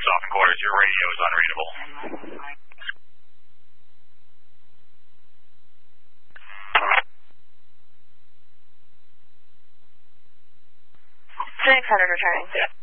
off in quarters. Your radio is unreadable. Phoenix 100 returning. Yeah.